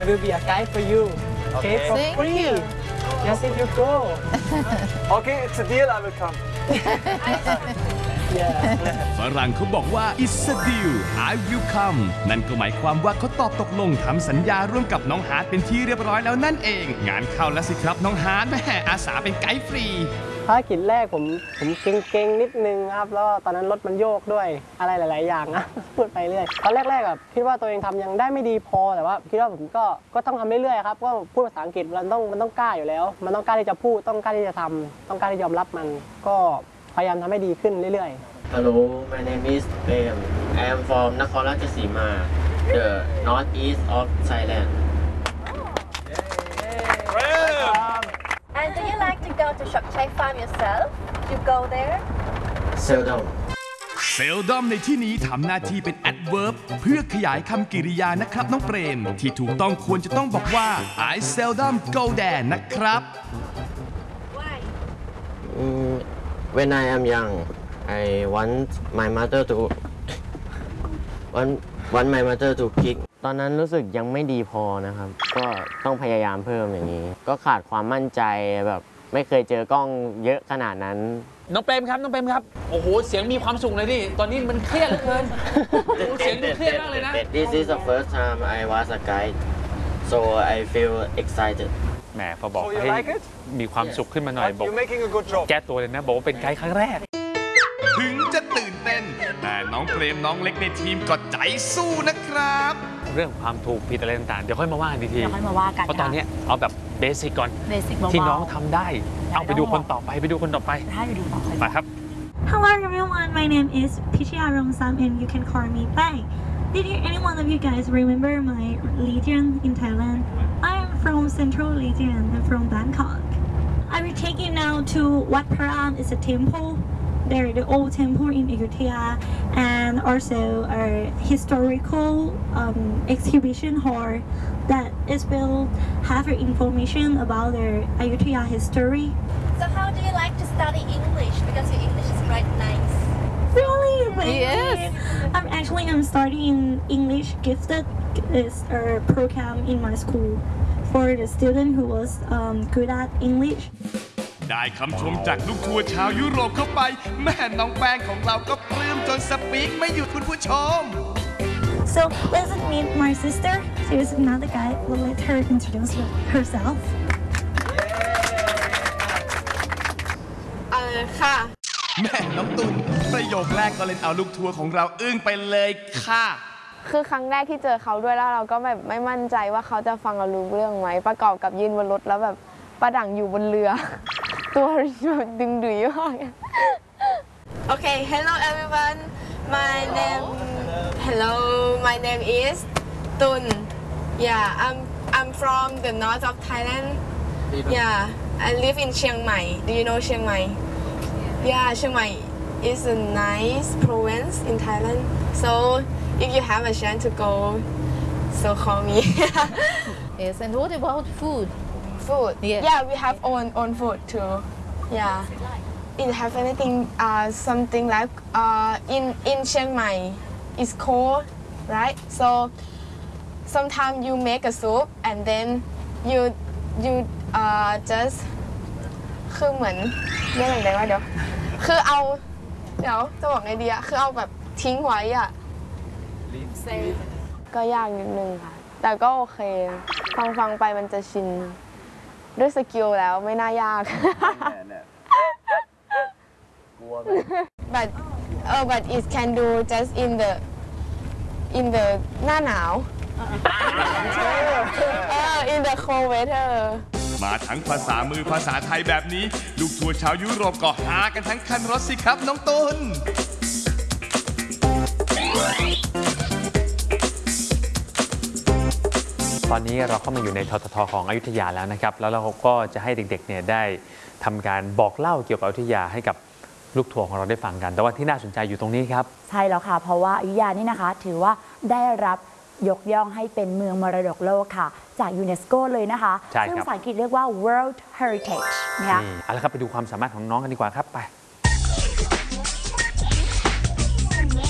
I will be a guide for you. Okay, for free. Yes, if you go. Okay, it's a deal. I will come. Yeah. ฝรั่งเขาบอกว่า it's a deal I will come นั่นก็หมายความว่าเขาตอบตกลงทำสัญญาร่วมกับน้องฮาร์ดเป็นที่เรียบร้อยแล้วนั่นเองงานเข้าแล้วสิครับน้องฮาร์ดแม่อาสาเป็นไกด์ฟรีภารกิจแรกผมเก่งนิดนึงครับแล้วตอนนั้นรถมันโยกด้วยอะไรหลายๆอย่างนะพูดไปเรื่อยตอนแรกๆแบบคิดว่าตัวเองทำยังได้ไม่ดีพอแต่ว่าคิดว่าผมก็ต้องทำเรื่อยๆครับก็พูดภาษาอังกฤษมันต้องกล้าอยู่แล้วมันต้องกล้าที่จะพูดต้องกล้าที่จะทำต้องกล้าที่จะยอมรับมันก็พยายามทำให้ดีขึ้นเรื่อยๆ Hello, my name is Prem. I am from Nakhon Ratchasima, the northeast of Thailand. And do you like to go to Chok Chai Farm yourself? You go there? Seldom. เซลดอมในที่นี้ทำหน้าที่เป็น adverb เพื่อขยายคำกริยานะครับน้องเปรมที่ถูกต้องควรจะต้องบอกว่า I seldom go there นะครับ Why? When I am young, I want my mother to want my mother to kick. ตอนนั้นรู้สึกยังไม่ดีพอนะครับก็ต้องพยายามเพิ่มอย่างนี้ก็ขาดความมั่นใจแบบไม่เคยเจอกล้องเยอะขนาดนั้นน้องเปรมครับน้องเปรมครับโอ้โหเสียงมีความสุขเลยดิตอนนี้มันเครียดเหลือเกินเสียงดูเครียดมากเลยนะ This is the first time I was a guide so I feel excited แหมพอบอกให้มีความสุขขึ้นมาหน่อยบอกแก้ตัวเลยนะบอกว่าเป็นไกด์ครั้งแรกถึงจะตื่นเต้นแต่น้องเปรมน้องเล็กในทีมก็ใจสู้นะครับเรื่องความถูกผิดอะไรต่างๆเดี๋ยวค่อยมาว่ากันทีเดี๋ยวค่อยมาว่ากันเพราะตอนนี้เอาแบบเบสิกก่อนที่น้องทำได้เอาไปดูคนต่อไปไปดูคนต่อไปไปครับ Hello everyone, my name is Pichia Rongsan and you can call me Bai. Did any one of you guys remember my region in Thailand? I am from Central Region and from Bangkok. I will take you now to Wat Phra. It's a temple. There, the old temple in Ayutthaya, and also a historical exhibition hall that is will have information about the Ayutthaya history. So how do you like to study English? Because your English is quite nice. Really? Yes. I'm studying English Gifted. It's a program in my school for the student who was good at English. ได้คำชมจากลูกทัวร์ชาวยุโรปเข้าไปแม่น้องแป้งของเราก็ปลื้มจนสปีกไม่หยุดคุณผู้ชม So let's meet my sister. She is another guy. We'll let her introduce herself. ค่ะแม่น้องตุนประโยคแรกก็เล่นเอาลูกทัวร์ของเราอึ้งไปเลยค่ะคือครั้งแรกที่เจอเขาด้วยแล้วเราก็แบบไม่มั่นใจว่าเขาจะฟังเรารู้เรื่องไหมประกอบกับยืนบนรถแล้วแบบป้าดั่งอยู่บนเรือตัวแบบดึงดุยมาก Okay, hello everyone. My name is Tun. Yeah, I'm from the north of Thailand. Yeah, I live in Chiang Mai. Do you know Chiang Mai? Yeah, Chiang Mai is a nice province in Thailand. So if you have a chance to go, so call me. Yes, and what about food? Food. Yeah, we have own food too. Yeah. If you have anything, something like in Chiang Mai, it's cold, right? So sometimes you make a soup and then you just คือเหมือนเรียกอะไรว่าเดี๋ยวคือเอาเดี๋ยวจะบอกไงดีอะคือเอาแบบทิ้งไว้อะก็ยากนิดนึงค่ะแต่ก็โอเคฟังไปมันจะชินด้วยสกิลแล้วไม่น่ายาก but it can do just in the หน้าหนาว in the cold weather มาทั้งภาษามือภาษาไทยแบบนี้ลูกทัวร์ชาวยุโรปก็หากันทั้งคันรถสิครับน้องตุนตอนนี้เราเข้ามาอยู่ในทททของอยุธยาแล้วนะครับแล้วเราก็จะให้เด็กๆเนี่ยได้ทำการบอกเล่าเกี่ยวกับอยุธยาให้กับลูกทัวร์ของเราได้ฟังกันแต่ว่าที่น่าสนใจอยู่ตรงนี้ครับใช่แล้วค่ะเพราะว่าอยุธยานี่นะคะถือว่าได้รับยกย่องให้เป็นเมืองมรดกโลกค่ะจากยูเนสโกเลยนะคะซึ่งภาษาอังกฤษเรียกว่า World Heritage นะคะเอาละครับไปดูความสามารถของน้องกันดีกว่าครับไป